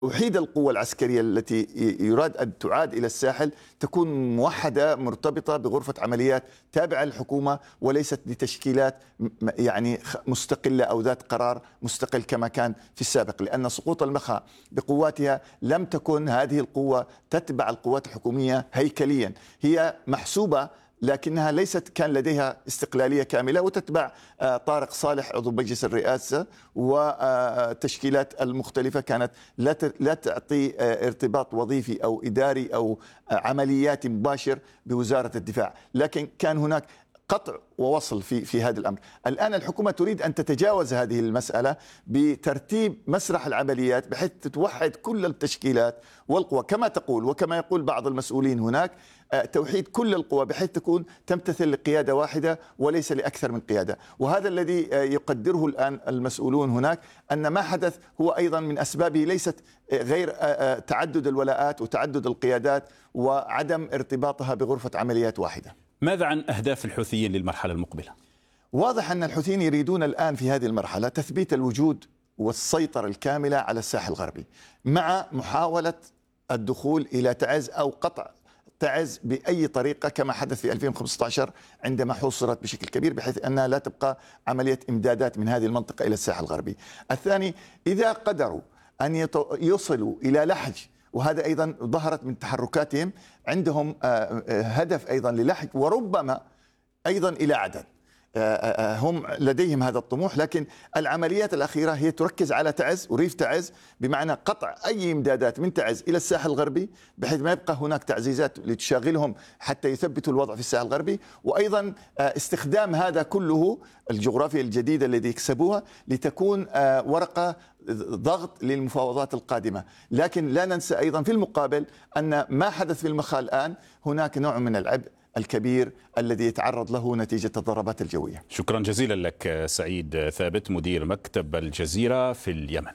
توحيد القوة العسكرية التي يراد أن تعاد إلى الساحل تكون موحدة مرتبطة بغرفة عمليات تابعة للحكومة وليست لتشكيلات يعني مستقلة أو ذات قرار مستقل كما كان في السابق، لأن سقوط المخا بقواتها لم تكن هذه القوة تتبع القوات الحكومية هيكليا، هي محسوبة لكنها ليست كان لديها استقلالية كاملة وتتبع طارق صالح عضو مجلس الرئاسة، والتشكيلات المختلفة كانت لا تعطي ارتباط وظيفي أو إداري أو عملياتي مباشر بوزارة الدفاع، لكن كان هناك قطع ووصل في هذا الأمر. الآن الحكومة تريد أن تتجاوز هذه المسألة بترتيب مسرح العمليات بحيث تتوحد كل التشكيلات والقوى كما تقول وكما يقول بعض المسؤولين هناك، توحيد كل القوى بحيث تكون تمتثل لقيادة واحدة وليس لأكثر من قيادة. وهذا الذي يقدره الآن المسؤولون هناك، أن ما حدث هو أيضا من أسبابه ليست غير تعدد الولاءات وتعدد القيادات وعدم ارتباطها بغرفة عمليات واحدة. ماذا عن أهداف الحوثيين للمرحلة المقبلة؟ واضح أن الحوثيين يريدون الآن في هذه المرحلة تثبيت الوجود والسيطرة الكاملة على الساحل الغربي، مع محاولة الدخول إلى تعز أو قطع تعز بأي طريقة كما حدث في 2015 عندما حوصرت بشكل كبير بحيث أنها لا تبقى عملية إمدادات من هذه المنطقة إلى الساحل الغربي. الثاني، إذا قدروا أن يصلوا إلى لحج، وهذا أيضا ظهرت من تحركاتهم، عندهم هدف أيضا للحج وربما أيضا إلى عدن، هم لديهم هذا الطموح، لكن العمليات الأخيرة هي تركز على تعز وريف تعز، بمعنى قطع أي إمدادات من تعز إلى الساحل الغربي بحيث ما يبقى هناك تعزيزات لتشاغلهم حتى يثبتوا الوضع في الساحل الغربي، وأيضا استخدام هذا كله الجغرافيا الجديدة التي يكسبوها لتكون ورقة ضغط للمفاوضات القادمة. لكن لا ننسى أيضا في المقابل أن ما حدث في المخا الآن هناك نوع من العبء الكبير الذي يتعرض له نتيجة الضربات الجوية. شكرا جزيلا لك سعيد ثابت مدير مكتب الجزيرة في اليمن.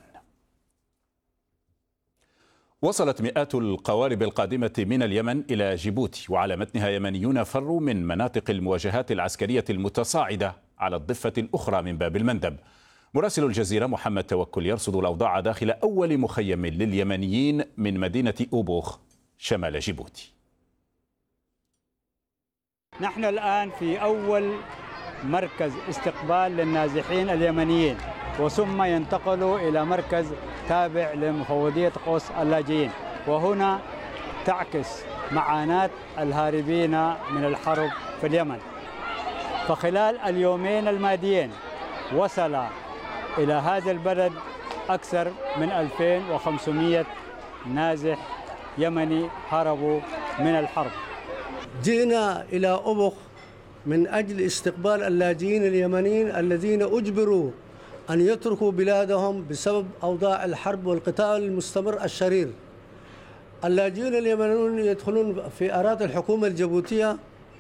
وصلت مئات القوارب القادمة من اليمن إلى جيبوتي، وعلى متنها يمنيون فروا من مناطق المواجهات العسكرية المتصاعدة على الضفة الأخرى من باب المندب. مراسل الجزيرة محمد توكل يرصد الأوضاع داخل أول مخيم لليمنيين من مدينة أوبوخ شمال جيبوتي. نحن الآن في أول مركز استقبال للنازحين اليمنيين، وثم ينتقلوا إلى مركز تابع لمفوضية قوس اللاجئين، وهنا تعكس معاناة الهاربين من الحرب في اليمن. فخلال اليومين الماضيين وصل إلى هذا البلد أكثر من 2500 نازح يمني هربوا من الحرب. جئنا إلى أوبوخ من أجل استقبال اللاجئين اليمنيين الذين أجبروا أن يتركوا بلادهم بسبب أوضاع الحرب والقتال المستمر الشرير. اللاجئين اليمنيون يدخلون في أراضي الحكومة الجيبوتية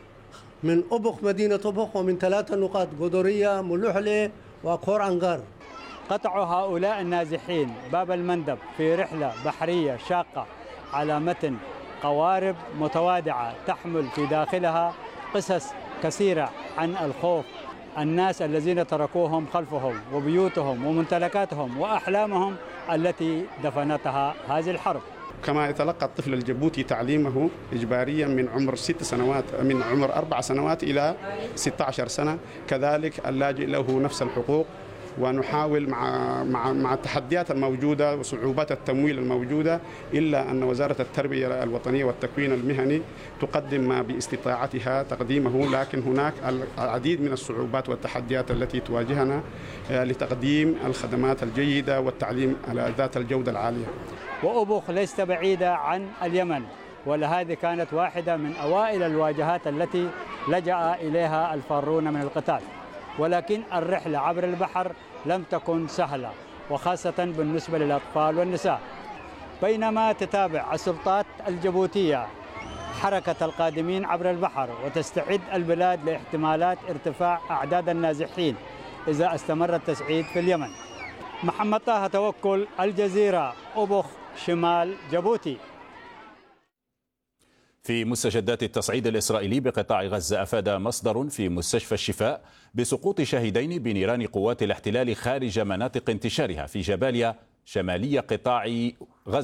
من أوبوخ، مدينة أوبوخ، ومن 3 نقاط: قدورية، ملوحلة، وكور عنقار. قطعوا هؤلاء النازحين باب المندب في رحلة بحرية شاقة على متن قوارب متوادعة تحمل في داخلها قصص كثيرة عن الخوف، الناس الذين تركوهم خلفهم وبيوتهم وممتلكاتهم وأحلامهم التي دفنتها هذه الحرب. كما يتلقى الطفل الجيبوتي تعليمه إجباريا من عمر 6 سنوات، من عمر 4 سنوات إلى 16 سنة، كذلك اللاجئ له نفس الحقوق. ونحاول مع التحديات الموجودة وصعوبات التمويل الموجودة، إلا أن وزارة التربية الوطنية والتكوين المهني تقدم ما باستطاعتها تقديمه، لكن هناك العديد من الصعوبات والتحديات التي تواجهنا لتقديم الخدمات الجيدة والتعليم على ذات الجودة العالية. وأوبوخ ليست بعيدة عن اليمن، ولهذه كانت واحدة من أوائل الواجهات التي لجأ إليها الفارون من القتال، ولكن الرحلة عبر البحر لم تكن سهلة، وخاصة بالنسبة للأطفال والنساء. بينما تتابع السلطات الجيبوتية حركة القادمين عبر البحر وتستعد البلاد لاحتمالات ارتفاع أعداد النازحين إذا استمر التصعيد في اليمن. محمد طه توكل، الجزيرة، أوبوخ، شمال جيبوتي. في مستجدات التصعيد الإسرائيلي بقطاع غزة، أفاد مصدر في مستشفى الشفاء بسقوط شاهدين بنيران قوات الاحتلال خارج مناطق انتشارها في جباليا شمالي قطاع غزة.